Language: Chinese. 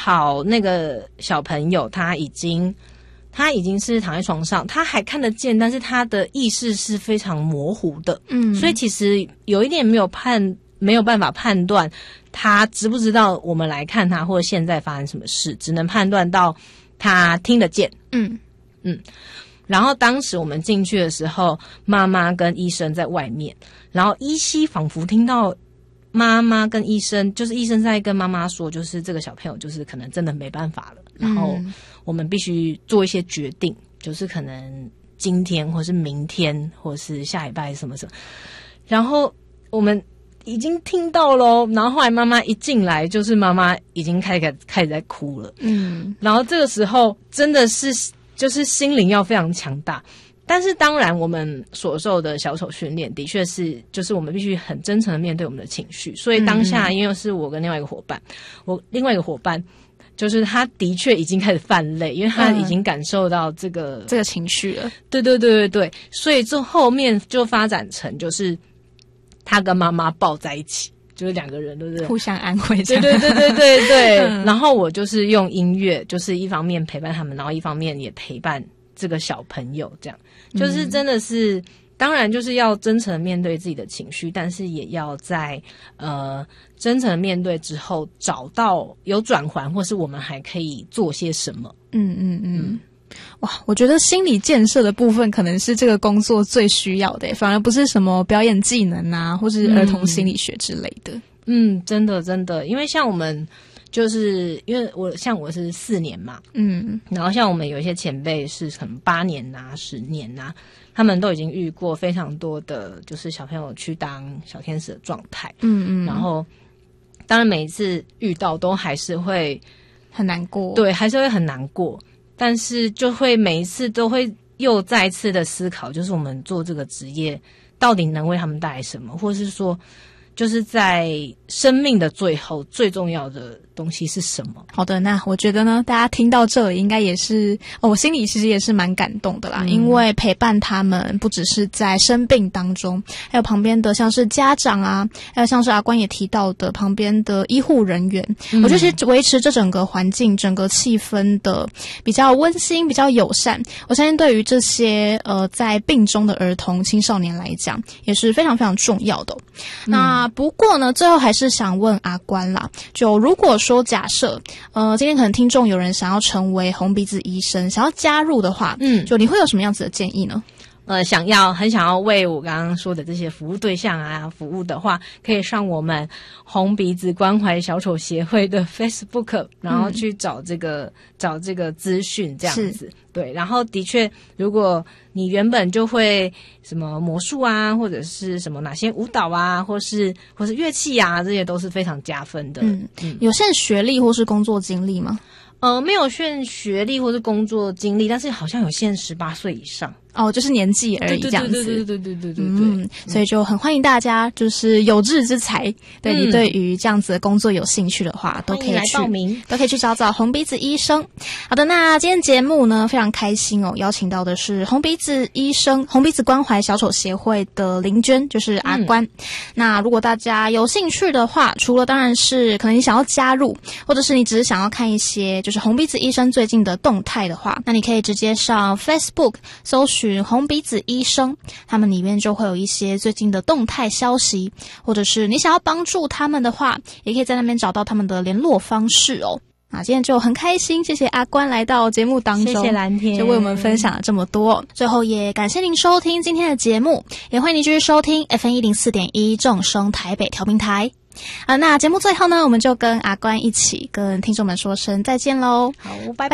好那个小朋友他已经是躺在床上，他还看得见，但是他的意识是非常模糊的，所以其实有一点没有办法判断他知不知道我们来看他，或者现在发生什么事，只能判断到他听得见。然后当时我们进去的时候，妈妈跟医生在外面，然后依稀仿佛听到妈妈跟医生，就是医生在跟妈妈说，就是这个小朋友就是可能真的没办法了，然后我们必须做一些决定，就是可能今天或是明天或是下礼拜什么什么，然后我们已经听到咯，然后后来妈妈一进来，就是妈妈已经开始在哭了，然后这个时候真的是就是心灵要非常强大，但是当然我们所受的小丑训练的确是就是我们必须很真诚的面对我们的情绪，所以当下因为是我跟另外一个伙伴就是他的确已经开始泛泪，因为他已经感受到这个情绪了。 对，所以这后面就发展成就是他跟妈妈抱在一起，就是两个人对不对？ 互相安慰。 对。然后我就是用音乐，就是一方面陪伴他们，然后一方面也陪伴这个小朋友，这样就是真的是。当然就是要真诚的面对自己的情绪，但是也要在真诚的面对之后找到有转圜，或是我们还可以做些什么。 哇，我觉得心理建设的部分可能是这个工作最需要的，反而不是什么表演技能啊，或是儿童心理学之类的。 真的，因为像我们就是因为我是4年嘛，然后像我们有一些前辈是可能8年啊、10年啊，他们都已经遇过非常多的，就是小朋友去当小天使的状态，然后当然每一次遇到都还是会很难过， 对，还是会很难过，但是就会每一次都会又再次的思考，就是我们做这个职业到底能为他们带来什么，或是说就是在生命的最后最重要的东西是什么。 好的，那我觉得呢，大家听到这里应该也是我心里其实也是蛮感动的啦，因为陪伴他们不只是在生病当中，还有旁边的像是家长啊，还有像是阿关也提到的旁边的医护人员，我觉得其实维持这整个环境整个气氛的比较温馨比较友善，我相信对于这些在病中的儿童青少年来讲也是非常非常重要的。那不过呢，最后还是想问阿关啦，就如果说假设今天可能听众有人想要成为红鼻子医生，想要加入的话，就你会有什么样子的建议呢？ 很想要为我刚刚说的这些服务对象啊服务的话，可以上我们红鼻子关怀小丑协会的 Facebook， 然后去找这个资讯这样子。对，然后的确如果你原本就会什么魔术啊，或者是什么哪些舞蹈啊，或是乐器啊，这些都是非常加分的。 有限学历或是工作经历吗？ 没有限学历或是工作经历，但是好像有限18岁以上。 就是年纪而已这样子。 对， 所以就很欢迎大家，就是有志之才，对你对于这样子的工作有兴趣的话，都可以来报名， 都可以去找红鼻子医生。好的，那今天节目呢非常开心邀请到的是红鼻子医生、红鼻子关怀小丑协会的林娟，就是阿关。那如果大家有兴趣的话，除了当然是可能你想要加入，或者是你只是想要看一些就是红鼻子医生最近的动态的话，那你可以直接上 Facebook 搜寻红鼻子医生，他们里面就会有一些最近的动态消息，或者是你想要帮助他们的话，也可以在那边找到他们的联络方式那今天就很开心，谢谢阿关来到节目当中， 谢谢蓝天， 就为我们分享了这么多。最后也感谢您收听今天的节目，也欢迎您继续收听 FM104.1 正声台北调频台。那节目最后呢，我们就跟阿关一起跟听众们说声再见咯。 好，拜拜。